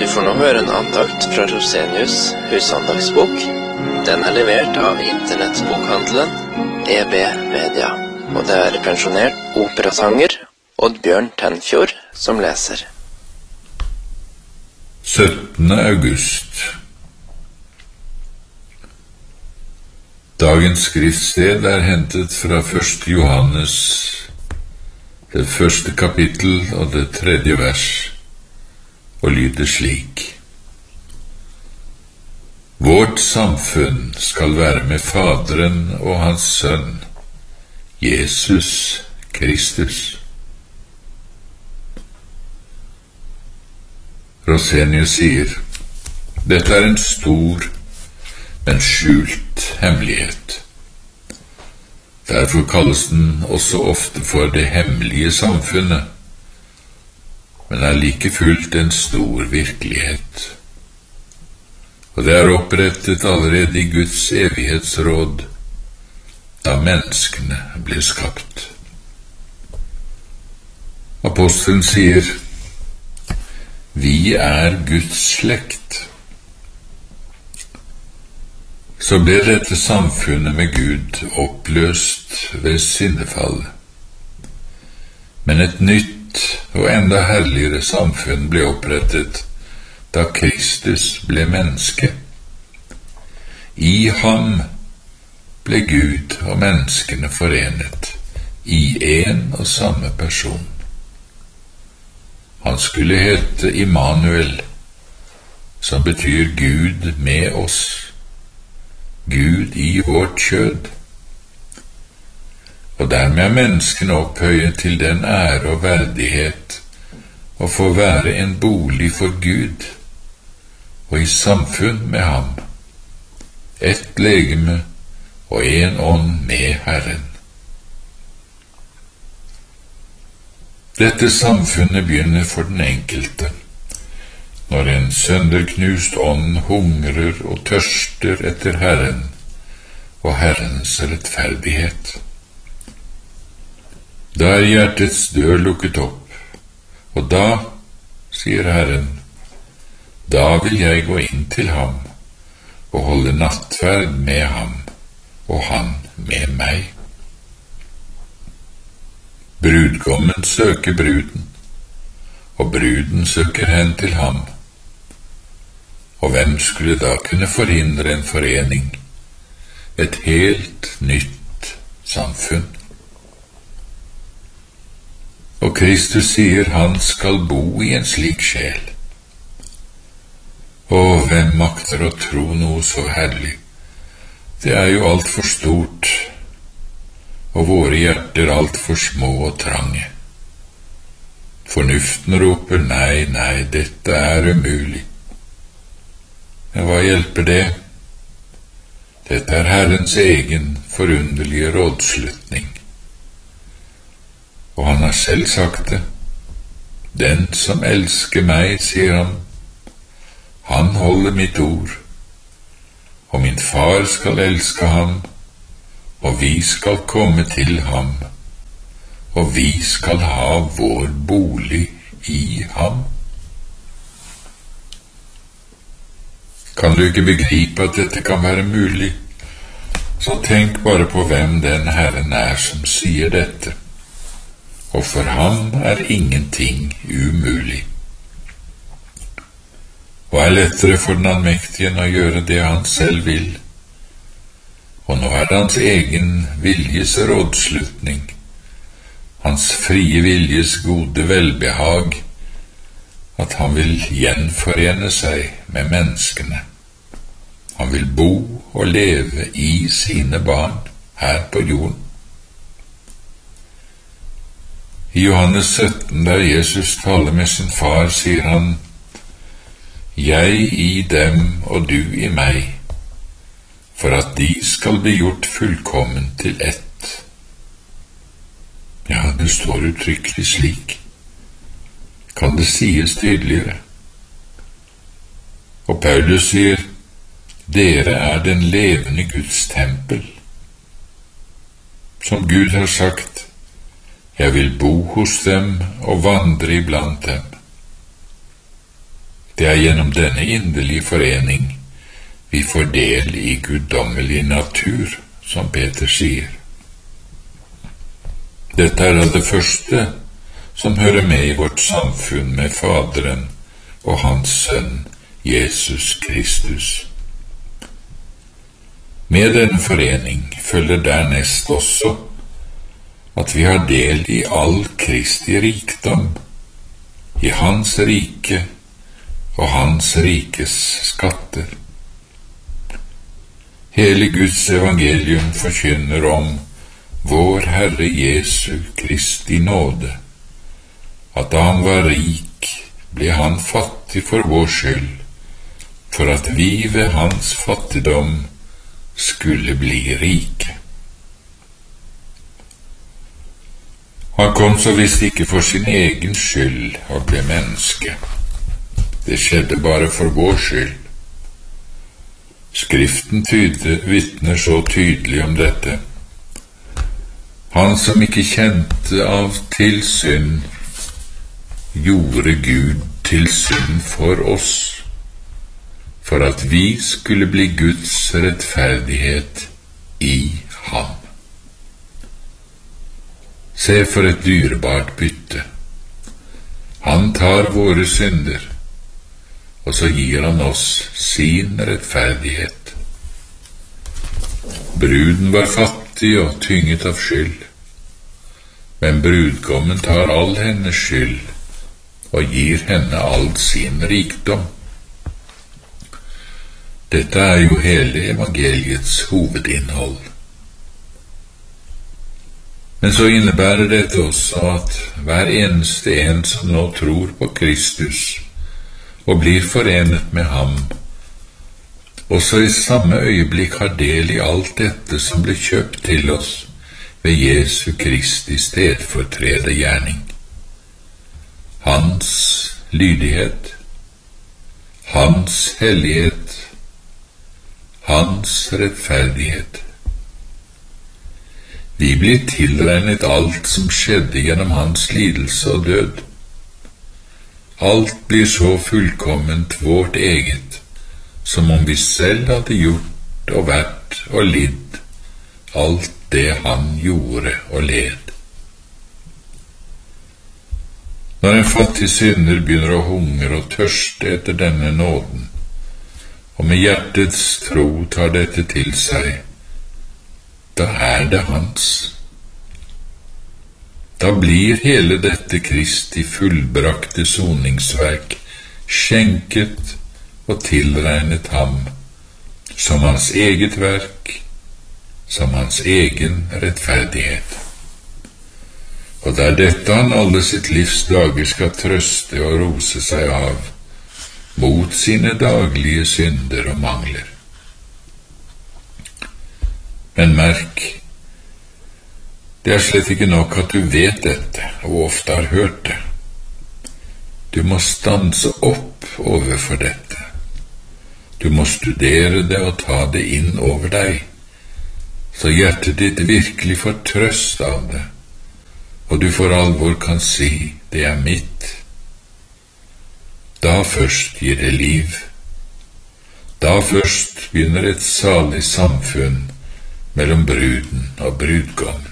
Du får nå høre en andakt fra Rosenius husandaktsbok. Den er levert av internettbokhandelen EB Media, og det er pensjonert operasanger Oddbjørn Tenfjord som leser. 17. august. Dagens skriftsted er hentet fra 1. Johannes, det 1. kapittel og det 3. vers, og lyder slik: Vårt samfunn skal være med Faderen og hans Sønn, Jesus Kristus. Rosenius sier: dette er en stor, men skjult hemmelighet. Derfor kalles den også ofte for det hemmelige samfunnet, men er like fullt en stor virkelighet. Og det er opprettet allerede i Guds evighetsråd, da menneskene ble skapt. Apostelen sier: vi er Guds slekt. Så ble dette samfunnet med Gud oppløst ved syndefallet. Men et nytt og enda herligere samfunn ble opprettet da Kristus ble menneske. I ham ble Gud og menneskene forenet i en og samme person. Han skulle hete Immanuel, som betyr Gud med oss, Gud i vårt kjød. Og dermed er menneskene opphøyet til den ære og verdighet å få være en bolig for Gud, og i samfunn med ham, ett legeme og en ånd med Herren. Dette samfunnet begynner for den enkelte, når en sønderknust ånd hungrer og tørster etter Herren og Herrens rettferdighet. Da er hjertets dør lukket opp, og da, sier Herren, da vil jeg gå inn til ham og holde nattverd med ham, og han med meg. Brudgommen søker bruden, og bruden søker hen til ham. Og hvem skulle da kunne forhindre en forening, et helt nytt samfunn? Og Kristus sier han skal bo i en slik sjel. Og hvem makter å tro noe så herlig? Det er jo alt for stort, og våre hjerter alt for små og trange. Fornuften roper nei, nei, dette er umulig. Men hva hjelper det? Dette er Herrens egen forunderlige rådslutning. Og han har selv sagt det. Den som elsker meg, sier han, han holder mitt ord, og min far skal elske ham, og vi skal komme til ham, og vi skal ha vår bolig i ham. Kan du ikke begripe at dette kan være mulig, så tenk bare på hvem den Herren er som sier dette. Og for ham er ingenting umulig. Og er lettere for den allmektige enn å gjøre det han selv vil. Og nå er det hans egen viljes rådslutning, hans frie viljes gode velbehag, at han vil gjenforene seg med menneskene. Han vil bo og leve i sine barn her på jorden. I Johannes 17, der Jesus taler med sin far, sier han: jeg i dem og du i meg, for at de skal bli gjort fullkommen til ett. Ja, det står uttrykkelig slik. Kan det sies tydeligere? Og Paulus sier: dere er den levende Guds tempel. Som Gud har sagt: jeg vil bo hos dem og vandre iblant dem. Det er gjennom denne inderlige forening vi får del i guddommelig natur, som Peter sier. Dette er det første som hører med i vårt samfunn med Faderen og Hans Sønn, Jesus Kristus. Med denne forening følger dernest også at vi har del i all Kristi rikdom, i Hans rike og Hans rikes skatter. Hele Guds evangelium forkynner om vår Herre Jesu Kristi nåde, at da han var rik, ble han fattig for vår skyld, for at vi ved hans fattigdom skulle bli rike. Han kom så visst ikke for sin egen skyld og ble menneske. Det skjedde bare for vår skyld. Skriften vitner så tydelig om dette. Han som ikke kjente av til synd, gjorde Gud til synd for oss, for at vi skulle bli Guds rettferdighet i ham. Se for et dyrebart bytte. Han tar våre synder, og så gir han oss sin rettferdighet. Bruden var fattig og tynget av skyld, men brudgommen tar all hennes skyld og gir henne all sin rikdom. Dette er jo hele evangeliets hovedinnhold. Men så innebærer dette også at hver eneste en som nå tror på Kristus og blir forenet med ham, også i samme øyeblikk har del i alt dette som ble kjøpt til oss ved Jesu Kristi stedfortredergjerning. Hans lydighet, hans hellighet, hans rettferdighet. Vi blir tilregnet alt som skjedde gjennom hans lidelse og død. Alt blir så fullkomment vårt eget, som om vi selv hadde gjort og vært og lidd alt det han gjorde og led. Når en fattig synder begynner å hungre og tørste etter denne nåden, og med hjertets tro tar dette til seg, da er det hans. Da blir hele dette Kristi fullbrakte soningsverk skjenket og tilregnet ham som hans eget verk, som hans egen rettferdighet. Og det er dette han alle sitt livs dager skal trøste og rose seg av, mot sine daglige synder og mangler. Men merk, det er slett ikke nok at du vet dette og ofte har hørt det. Du må stanse opp overfor dette. Du må studere det og ta det inn over deg, så hjertet ditt virkelig får trøst av det, og du for alvor kan si, det er mitt. Da først gir det liv. Da først begynner et salig samfunn mellom bruden og brudgommen.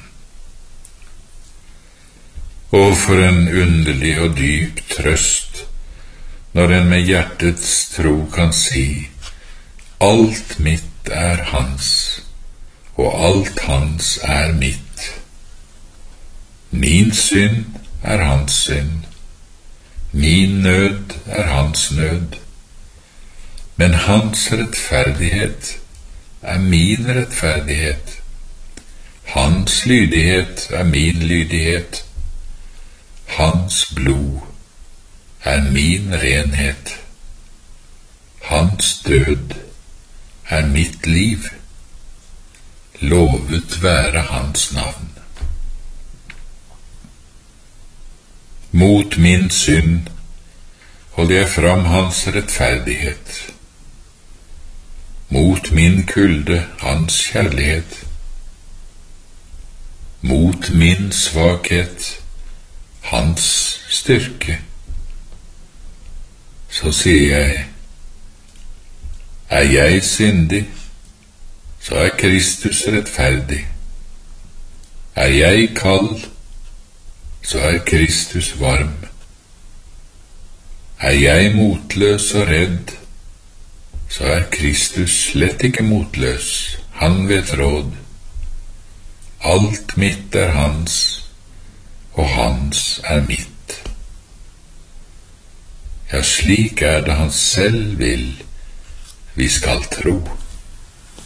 Og for en underlig og dyp trøst, når en med hjertets tro kan si, alt mitt er hans, og alt hans er mitt. Min synd er hans synd, min nød er hans nød, men hans rettferdighet er min rettferdighet. Hans lydighet er min lydighet. Hans blod er min renhet. Hans død er mitt liv. Lovet være hans navn. Mot min synd holder jeg fram hans rettferdighet. Mot min kulde hans kjærlighet. Mot min svakhet hans styrke. Så sier jeg, er jeg syndig, så er Kristus rettferdig. Er jeg kald, så er Kristus varm. Er jeg motløs og redd, så er Kristus slett ikke motløs. Han vet råd. Alt mitt er hans, og hans er mitt. Ja, slik er det han selv vil vi skal tro.